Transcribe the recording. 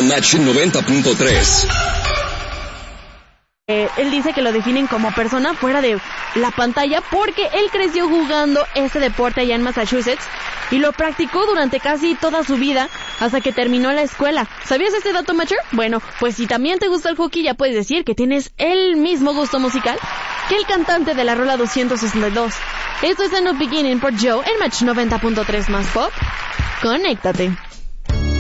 Match 90.3. Él dice que lo definen como persona fuera de la pantalla porque él creció jugando este deporte allá en Massachusetts y lo practicó durante casi toda su vida hasta que terminó la escuela. ¿Sabías este dato, Matcher? Bueno, pues si también te gusta el hockey ya puedes decir que tienes el mismo gusto musical que el cantante de la rola 262. Esto es The New Beginning por Joe en Match 90.3 más pop. Conéctate.